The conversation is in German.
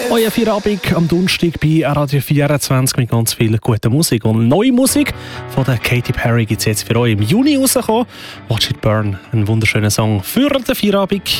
Euer Feierabend am Donnerstag bei Radio 24 mit ganz viel guter Musik. Und neue Musik von der Katy Perry gibt es jetzt für euch im Juni rausgekommen. Watch It Burn, ein wunderschöner Song für den Feierabend.